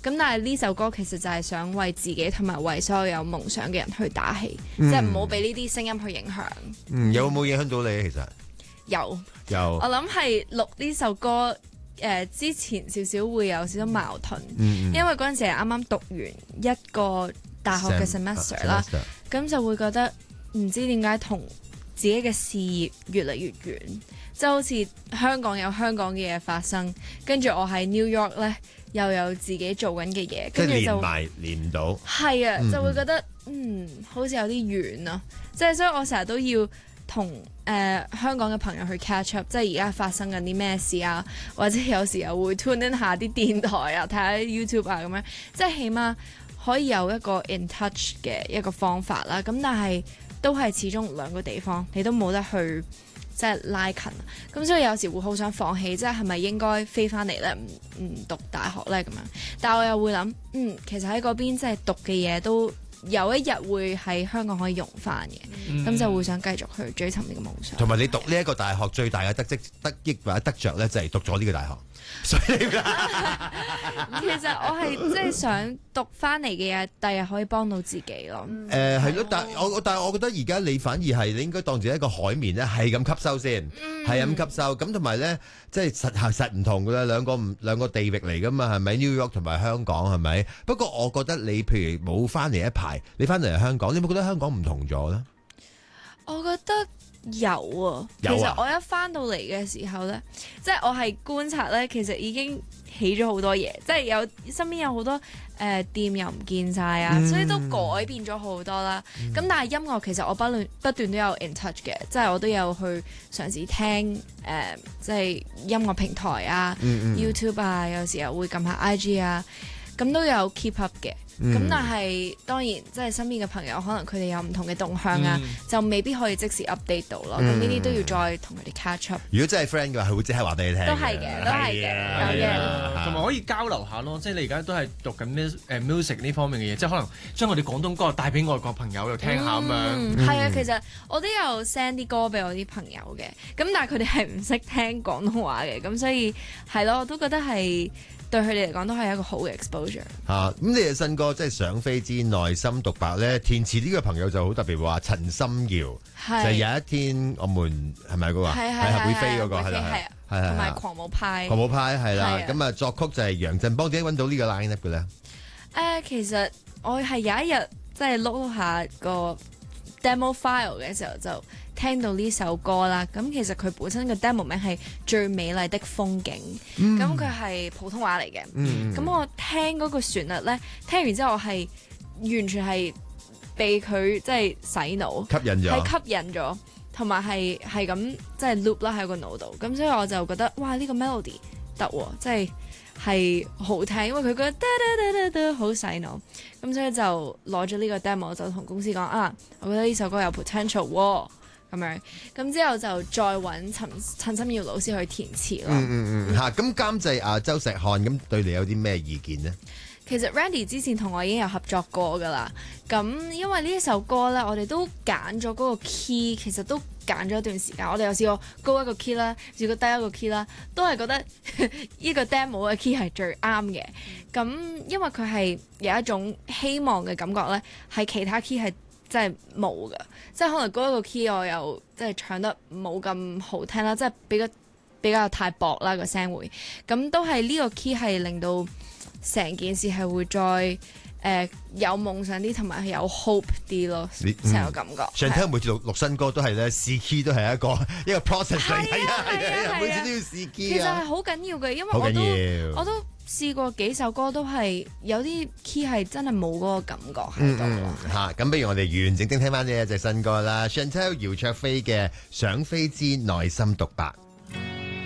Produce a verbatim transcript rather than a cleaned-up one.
咁但係呢首歌其實就係想為自己同埋為所有有夢想嘅人去打氣， 嗯、 即係唔好俾呢啲聲音去影響。 嗯，有冇影響到你其實？ 有， 有。 我諗係錄呢首歌。誒、呃、之前少少會有少少矛盾， 嗯嗯、 因為嗰陣時係啱啱讀完一個大學嘅 semester 啦，咁就會覺得唔知點解同自己嘅事業越嚟越遠，即係好似香港有香港嘅嘢發生，跟住我喺 New York 咧又有自己做緊嘅嘢，跟住就連埋連唔到， 係啊， 嗯、 就會覺得嗯好似有啲遠啊，即係所以我成日都要同誒、呃、香港嘅朋友去 catch up，即係而家發生緊啲咩事啊，或者有時候會 tune in 下啲電台啊，睇下 YouTube 啊咁樣，即係起碼可以有一個 in touch 嘅一個方法啦。咁但係都係始終兩個地方，你都冇得去即係拉近。咁所以有時會好想放棄，即係係咪應該飛翻嚟咧？唔唔讀大學咧咁樣。但係我又會諗，嗯，其實喺嗰邊即係讀嘅嘢都有一日會喺香港可以用翻嘅，咁、嗯、就會想繼續去追尋呢個夢想。 同埋你讀呢一個大學最大嘅得益得益或者得着咧，就係讀咗呢個大學。所以其實我係即係想讀翻嚟嘅嘢，第日可以幫到自己咯。 誒係咯，但我但係我覺得而家你反而係你應該當自己一個海綿咧，係咁吸收先，係咁、嗯、吸收。咁同埋咧，即係實係實唔同㗎啦，兩個唔兩個地域嚟㗎嘛，係咪 New York 同埋香港係咪？不過我覺得你譬如冇翻嚟一排，你翻嚟香港，你有冇覺得香港唔同咗咧？ 我覺得。有啊，其實我一翻到嚟嘅時候呢，即係我係觀察呢，其實已經起咗好多嘢，即係有身邊有好多誒、呃、店又唔見晒啊，嗯、所以都改變咗好多啦。咁、嗯、但係音樂其實我不斷不斷都有 in touch 嘅，即係我都有去嘗試聽誒、呃，即係音樂平台啊、嗯嗯、YouTube 啊，有時候會撳下 I G 啊，咁都有 keep up 嘅。咁、嗯、但係當然，即係身邊嘅朋友，可能佢哋有唔同嘅動向啊，嗯、就未必可以即時 update 到咯。咁呢啲都要再同佢哋 catch up。 如果真係 friend 嘅話，佢會即刻話俾你聽。 都係嘅，都係嘅，有嘅。 同埋可以交流下咯，即係你而家都係讀緊咩誒 music 呢方面嘅嘢，即係可能將我哋廣東歌帶俾外國朋友又聽下咁樣。 嗯，係啊、嗯，其實我都有 send 啲歌俾我啲朋友嘅，咁但係佢哋係唔識聽廣東話嘅，咁所以係咯，我都覺得係。對佢哋嚟講都係一個好嘅 exposure。嚇、啊，咁你嘅新歌即係想飛之內心獨白咧，填詞呢個朋友就好特別話陳心遙，就係有一天我們係咪嗰個？係係會飛嗰個係啦，係係同埋狂舞派。 狂舞派係啦，咁啊作曲就係楊振邦，點解揾到呢個 line up 嘅咧？誒、 呃，其實我係有一日即係碌下個 demo file 嘅時候就聽到呢首歌啦，咁其實佢本身個 demo 名係最美麗的風景，咁佢係普通話嚟嘅，咁、嗯、我聽嗰個旋律咧，聽完之後我係完全係被佢即係洗腦， 吸引咗， 係吸引咗，同埋係係咁即係 loop 啦喺個腦度，咁所以我就覺得哇呢、這個 melody 得喎，即係係好聽，因為佢覺得得得得得好洗腦，咁所以就攞咗呢個 demo 就同公司講啊，我覺得呢首歌有 potential 喎。咁樣，咁之後就再揾陳陳心遙老師去填詞咯。 嗯嗯嗯，嚇、嗯，咁監製啊周石漢咁對你有啲咩意見呢？ 其實 Randy 之前同我已經有合作過噶啦，咁因為呢一首歌咧，我哋都揀咗嗰個 key，其實都揀咗一段時間。我哋有試過高一個 key 啦，試過低一個 key 啦，都係覺得呢個 demo 嘅 key 係最啱嘅。咁因為佢係有一種希望嘅感覺咧，係其他 key 係真係冇㗎，即係可能高一個 key 我又即係唱得冇咁好聽啦，即係比較比較太薄啦個聲會，咁都係呢個 key 係令到成件事係會再誒、呃、有夢想啲，同埋有 hope 啲咯，成個感覺。 上聽每次錄錄新歌都係咧試 key 都係一個一個 process 嚟，係啊係啊，每次都要試 key 啊。其實係好緊要嘅，因為我都我都試過幾首歌都係有啲 key 係真係冇嗰個感覺喺度咯。嚇，咁不如我哋完整聽聽翻呢一隻新歌啦 ，Chantel 姚焯菲嘅《想飛之內心獨白》。